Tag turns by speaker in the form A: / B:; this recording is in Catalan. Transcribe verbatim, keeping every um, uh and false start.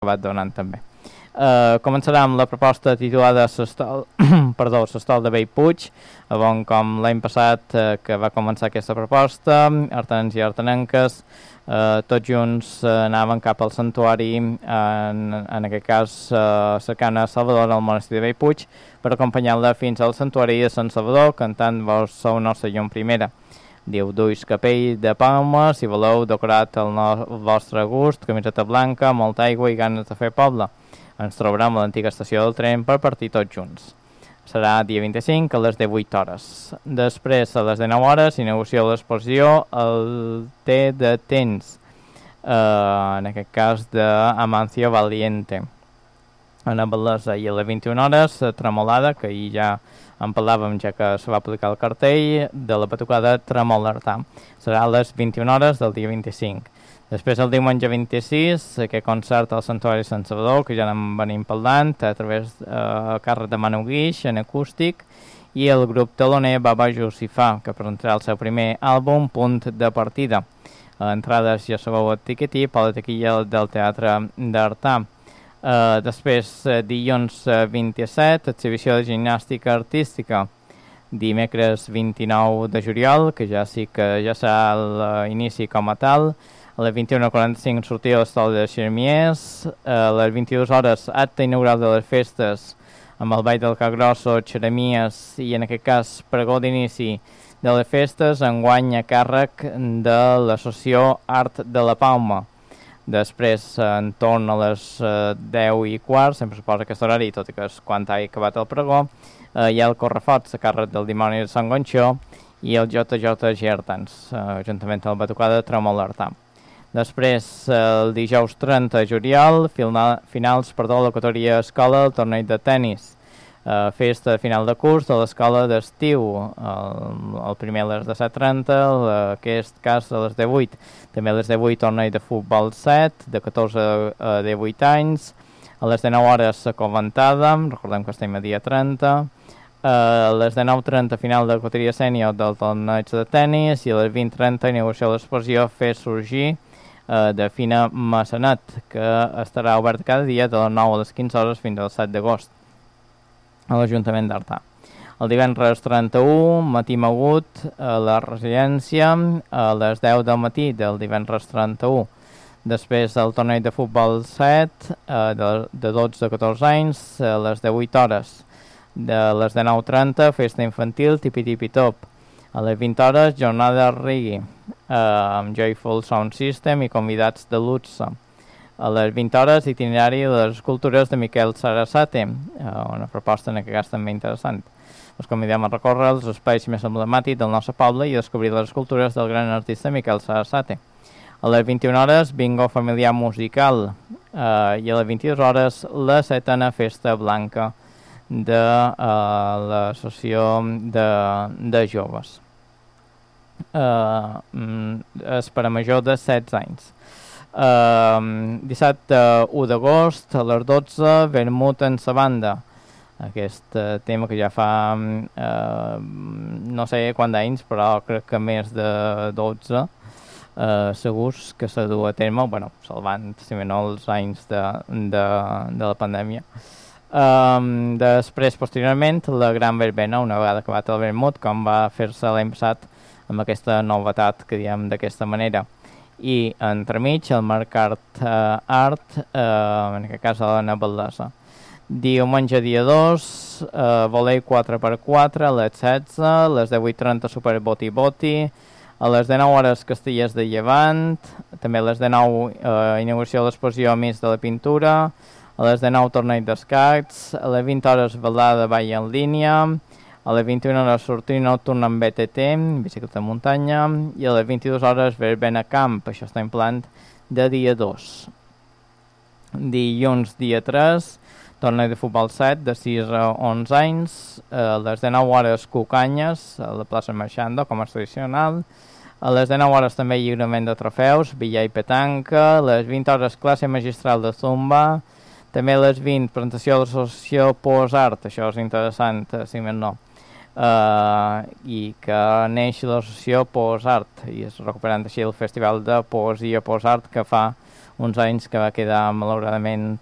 A: acabat donant també. Uh, començarà amb la proposta titulada S'estol, perdó, S'estol de Bellpuig, on com l'any passat uh, que va començar aquesta proposta, artanens i artanenques, uh, tots junts uh, anaven cap al santuari, en, en aquest cas uh, cercant a Salvador, al monestir de Bellpuig, per acompanyar-la fins al santuari de Sant Salvador, cantant Vos sou nostra llum primera. Diu, duis capell de palma, si voleu, decorat al no vostre gust, camiseta blanca, molta aigua i ganes de fer poble. Ens trobarem a l'antiga estació del tren per partir tots junts. Serà dia vint-i-cinc a les divuit hores. Després, a les dinou hores, s'inauguració l'exposició El té de temps, eh, en aquest cas d'Amancio Valiente. Una bellesa. I a les vint-i-una hores, Tremolada, que ahir ja en parlàvem, ja que se va aplicar el cartell de la batucada Tremolartà. Serà a les vint-i-una hores del dia vint-i-cinc. Després, el diumenge vint-i-sis, aquest concert al Santuari Sant Salvador, que ja n'en venim parlant, a través de eh, càrrec de Manu Guix, en acústic, i el grup teloner Baba Josifà, que presentarà el seu primer àlbum, Punt de Partida. A entrades ja sabeu el tiquetí per la taquilla del Teatre d'Artà. Eh, després, eh, dilluns vint-i-set, exhibició de gimnàstica artística. Dimecres vint-i-nou de juliol, que ja sí que ja serà l'inici com a tal. A les vint-i-una quaranta-cinc sortia l'estol de Xermies, a les vint-i-dues hores acte inaugural de les festes amb el ball del Cagrosso, Xeremies i en aquest cas pregó d'inici de les festes, enguany a càrrec de l'associació Art de la Palma. Després, en torn a les eh, deu i quart, sempre se posa aquest horari, tot i que és quan ha acabat el pregó, eh, hi ha el correfots a càrrec del dimoni de Sant Gonxó i el J J Gertans, eh, juntament amb la batucada de Tremolartà. Després, el dijous trenta de juliol, final, finals per la categoria escola, el torneig de tennis. Uh, festa final de curs de l'escola d'estiu, el, el primer a les disset trenta, en aquest cas a les divuit. També a les divuit torneig de futbol set, de catorze a divuit anys. A les dinou hores la Coventada, recordem que estem a dia trenta. Uh, a les dinou trenta final de la categoria sènior del torneig de tennis i a les vint trenta inauguració de l'exposició Fer sorgir de Fina Massanet, que estarà obert cada dia de les nou a les quinze hores fins al set d'agost a l'Ajuntament d'Artà. El divendres trenta-u, matí mogut a la residència a les deu del matí del divendres trenta-u. Després el torneig de futbol set de, de dotze a catorze anys a les divuit hores. De les dinou trenta, festa infantil tipi-tipi-top. A les vint hores, jornada reggae, eh, amb Joyful Sound System i convidats de luxe. A les vint hores, itinerari de les escultures de Miquel Sarasate, eh, una proposta en aquest cas també interessant. Us convidem a recórrer els espais més emblemàtics del nostre poble i descobrir les escultures del gran artista Miquel Sarasate. A les vint-i-una hores, bingo familiar musical, eh, i a les vint-i-dues hores, la setena festa blanca de uh, l'associació de, de joves. Uh, és per a major de setze anys. Uh, dissabte u d'agost a les dotze, vermut en sa banda. Aquest uh, tema que ja fa uh, no sé quant d'anys, però crec que més de dotze uh, segurs que se du a terme, bueno, salvant si no els anys de, de, de la pandèmia. Um, després, posteriorment, la Gran Verbena, una vegada acabat el vermut, com va fer-se l'any passat amb aquesta novetat que diem d'aquesta manera. I entremig, el Mercat uh, Art, uh, en aquest cas a la Bellesa. Diumenge dia dos, uh, volei quatre per quatre, a les setze, a les divuit trenta Super Boti Boti, a les dinou hores Castellers de Llevant, també a les dinou uh, inauguració de l'exposició Amics de la Pintura, a les dinou torneig d'escacs, a les vint hores balada ball en línia, a les vint-i-una hores sortir nocturn amb B T T, bicicleta de muntanya, i a les vint-i-dues hores verbena camp, això està en plan de dia dos. Dilluns dia tres, torneig de futbol set de sis a onze anys, a les dinou hores Cucanyes, a la plaça Marxando, com és tradicional, a les dinou hores també lliurament de trofeus, billar i petanca, a les vint hores classe magistral de zumba, també a les vint, presentació de l'associació Posart, això és interessant, si més no, uh, i que neix l'associació Posart, i és recuperant així el festival de poesia Posart que fa uns anys que va quedar malauradament